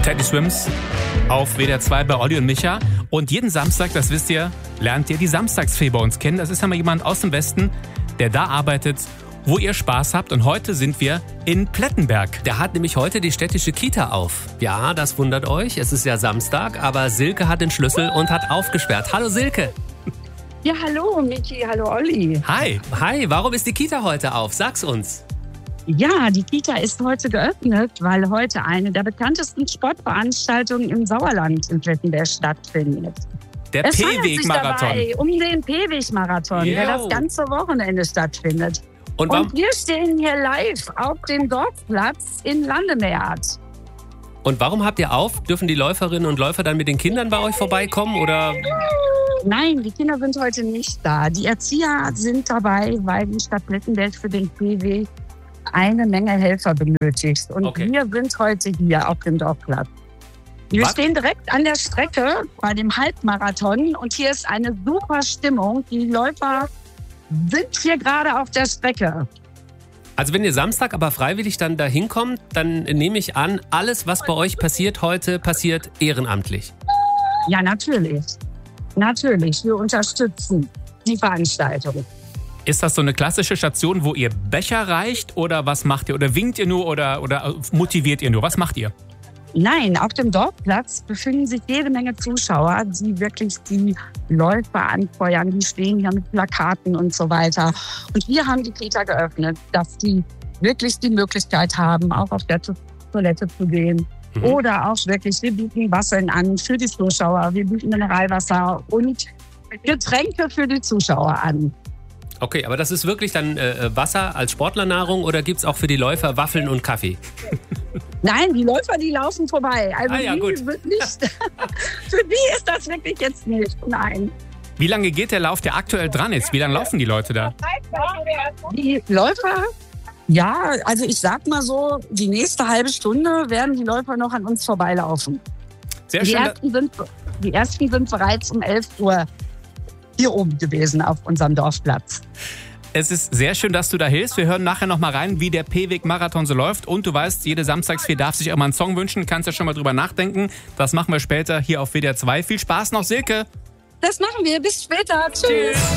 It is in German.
Teddy Swims auf WDR 2 bei Olli und Micha. Und jeden Samstag, das wisst ihr, lernt ihr die Samstagsfee bei uns kennen. Das ist einmal jemand aus dem Westen, der da arbeitet, wo ihr Spaß habt. Und heute sind wir in Plettenberg. Der hat nämlich heute die städtische Kita auf. Ja, das wundert euch. Es ist ja Samstag, aber Silke hat den Schlüssel und hat aufgesperrt. Hallo Silke. Ja, hallo Miki, hallo Olli. Hi. Hi, warum ist die Kita heute auf? Sag's uns. Ja, die Kita ist heute geöffnet, weil heute eine der bekanntesten Sportveranstaltungen im Sauerland in Plettenberg stattfindet. Der P-Weg-Marathon. Um den P-Weg-Marathon, der das ganze Wochenende stattfindet. Und wir stehen hier live auf dem Dorfplatz in Landemeert. Und warum habt ihr auf? Dürfen die Läuferinnen und Läufer dann mit den Kindern bei euch vorbeikommen? Oder? Nein, die Kinder sind heute nicht da. Die Erzieher sind dabei, weil die Stadt Plettenberg für den P-Weg eine Menge Helfer benötigt. Und wir sind heute hier auf dem Dorfplatz. Wir stehen direkt an der Strecke bei dem Halbmarathon und hier ist eine super Stimmung. Die Läufer sind hier gerade auf der Strecke. Also wenn ihr Samstag aber freiwillig dann dahin kommt, dann nehme ich an, alles, was bei euch passiert heute, passiert ehrenamtlich. Ja, natürlich. Natürlich, wir unterstützen die Veranstaltung. Ist das so eine klassische Station, wo ihr Becher reicht oder was macht ihr? Oder winkt ihr nur oder motiviert ihr nur? Was macht ihr? Nein, auf dem Dorfplatz befinden sich jede Menge Zuschauer, die wirklich die Läufer anfeuern. Die stehen hier mit Plakaten und so weiter. Und wir haben die Kita geöffnet, dass die wirklich die Möglichkeit haben, auch auf der Toilette zu gehen. Oder auch wirklich, wir bieten Wasser an für die Zuschauer. Wir bieten Mineralwasser und Getränke für die Zuschauer an. Okay, aber das ist wirklich dann Wasser als Sportlernahrung oder gibt es auch für die Läufer Waffeln und Kaffee? Nein, die Läufer, die laufen vorbei. Also gut. Wird nicht, für die ist das wirklich jetzt nicht. Nein. Wie lange geht der Lauf, der aktuell dran ist? Wie lange laufen die Leute da? Die Läufer, ja, also ich sag mal so, die nächste halbe Stunde werden die Läufer noch an uns vorbeilaufen. Sehr schön. Die ersten sind bereits um 11 Uhr hier oben gewesen auf unserem Dorfplatz. Es ist sehr schön, dass du da hilfst. Wir hören nachher noch mal rein, wie der P-Weg-Marathon so läuft. Und du weißt, jede Samstagsfee darf sich auch mal einen Song wünschen. Kannst ja schon mal drüber nachdenken. Das machen wir später hier auf WDR 2. Viel Spaß noch, Silke. Das machen wir. Bis später. Tschüss.